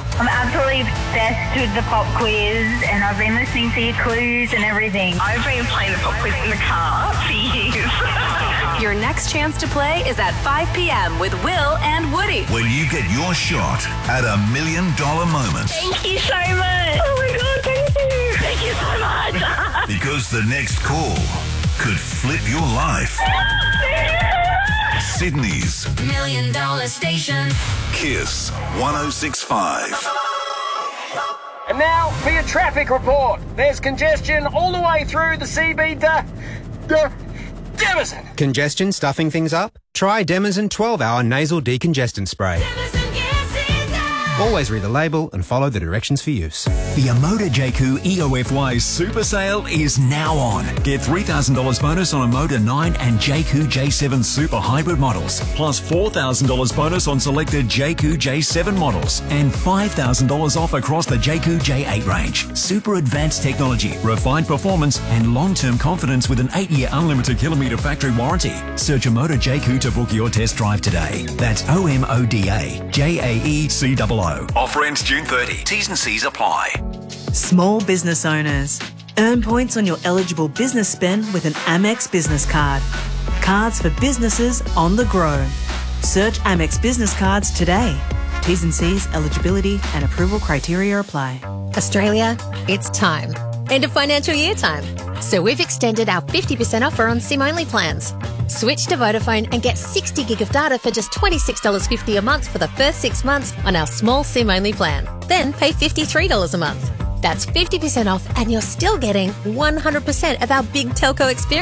I'm absolutely obsessed with the pop quiz, and I've been listening to your clues and everything. I've been playing the pop quiz in the car for years. Your next chance to play is at 5 p.m. with Will and Woody. When you get your shot at $1 million moment. Thank you so much. Oh my God, thank you. Thank you so much. Because the next call could flip your life. Sydney's $1 Million Station. Kiss 106.5. And now for your traffic report. There's congestion all the way through the CB Demison. Congestion stuffing things up? Try Demison 12-hour nasal decongestant spray. Always read the label and follow the directions for use. The Amoda JQ EOFY Super Sale is now on. Get $3,000 bonus on Amoda 9 and JQ J7 Super Hybrid models, plus $4,000 bonus on selected JQ J7 models, and $5,000 off across the JQ J8 range. Super advanced technology, refined performance, and long-term confidence with an 8-year unlimited kilometre factory warranty. Search Amoda JQ to book your test drive today. That's OMODA JAECOO. Offer ends June 30. T's and C's apply. Small business owners. Earn points on your eligible business spend with an Amex business card. Cards for businesses on the grow. Search Amex business cards today. T's and C's, eligibility and approval criteria apply. Australia, it's time. End of financial year time. So we've extended our 50% offer on SIM-only plans. Switch to Vodafone and get 60 gig of data for just $26.50 a month for the first 6 months on our small SIM-only plan. Then pay $53 a month. That's 50% off and you're still getting 100% of our big telco experience.